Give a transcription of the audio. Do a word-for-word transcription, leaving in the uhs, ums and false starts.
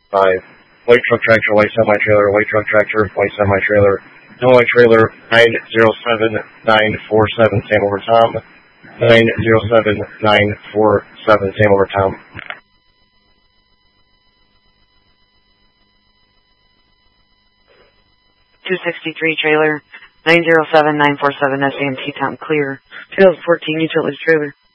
five. White truck tractor, white semi-trailer, white truck tractor, white semi-trailer, no white trailer, nine zero seven nine four seven, same over Tom. nine zero seven nine four seven, same over Tom. two sixty-three trailer, nine zero seven nine four seven, S A M T Tom, clear. two thousand fourteen utility trailer.